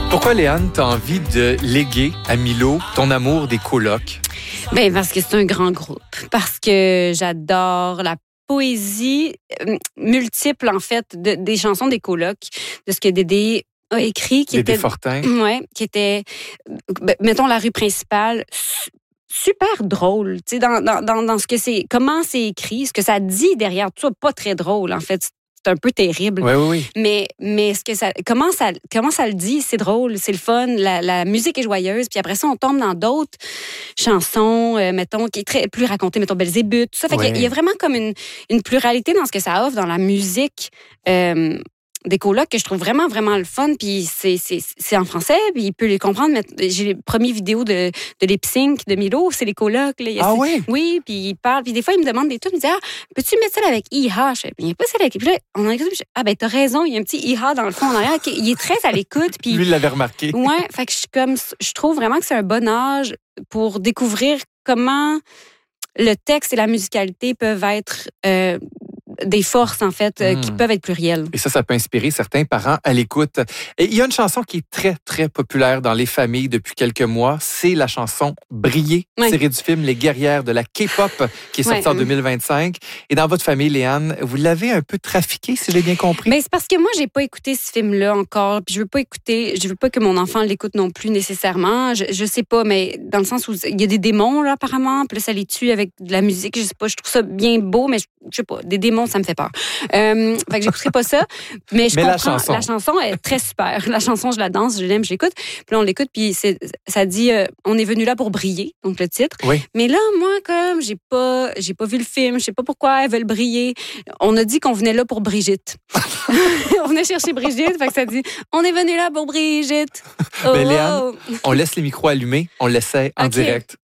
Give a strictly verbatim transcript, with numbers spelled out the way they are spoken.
Pourquoi, Léane, tu as envie de léguer à Milo ton amour des colocs? Ben parce que c'est un grand groupe. Parce que j'adore la poésie euh, multiple, en fait, de, des chansons des colocs, de ce que Dédé a écrit. Qui Dédé était, Fortin. Ouais, qui était, ben, mettons, la rue principale, su- super drôle, tu sais, dans, dans, dans, dans ce que c'est, comment c'est écrit, ce que ça dit derrière tout ça, pas très drôle, en fait. C'est un peu terrible. Oui, oui, oui. Mais, mais ce que ça, comment, ça, comment ça le dit, c'est drôle, c'est le fun, la, la musique est joyeuse. Puis après ça, on tombe dans d'autres chansons, euh, mettons, qui est très, plus racontées, mettons, Belzébuth, tout ça. Fait Ouais. qu'il y a vraiment comme une, une pluralité dans ce que ça offre dans la musique. Euh, des colocs que je trouve vraiment, vraiment le fun. Puis c'est, c'est, c'est en français, puis il peut les comprendre. Mais j'ai les premières vidéos de, de lip sync de Milo, c'est les colocs. Là. Il y a- Ah c'est- oui? Oui, puis il parle. Puis des fois, il me demande des trucs. Il me dit, ah, peux-tu mettre ça avec I H? Je fais, il n'y a pas ça avec. Puis là, on a écouté, puis je- ah, ben, t'as raison, il y a un petit I H dans le fond en arrière. qui- Il est très à l'écoute. Puis, Lui, il l'avait remarqué. ouais, fait que je, suis comme, je trouve vraiment que c'est un bon âge pour découvrir comment le texte et la musicalité peuvent être euh, des forces, en fait, euh, Mm. qui peuvent être plurielles. Et ça, ça peut inspirer certains parents à l'écoute. Et il y a une chanson qui est très, très populaire dans les familles depuis quelques mois. C'est la chanson Briller, Ouais. tirée du film Les Guerrières de la K-pop, qui est sortie Ouais. en deux mille vingt-cinq. Et dans votre famille, Léane, vous l'avez un peu trafiqué, si j'ai bien compris? Ben, c'est parce que moi, j'ai pas écouté ce film-là encore, puis je veux pas écouter, je veux pas que mon enfant l'écoute non plus nécessairement. Je, je sais pas, mais dans le sens où il y a des démons, là, apparemment, puis là, ça les tue avec de la musique, je sais pas, je trouve ça bien beau, mais je, je sais pas, des démons, ça me fait peur. Euh, fait que j'écouterai pas ça, mais je Mais la comprends. chanson. La chanson est très super. La chanson, je la danse, je l'aime, je l'écoute. Puis là, on l'écoute, puis c'est, ça dit, euh, on est venu là pour briller, donc le titre. Oui. Mais là, moi, comme j'ai pas, j'ai pas vu le film, je sais pas pourquoi elles veulent briller. On a dit qu'on venait là pour Brigitte. On venait chercher Brigitte, fait que ça dit, on est venu là pour Brigitte. Oh, Mais Léane, oh. on laisse les micros allumés, on l'essaie en Ok. direct.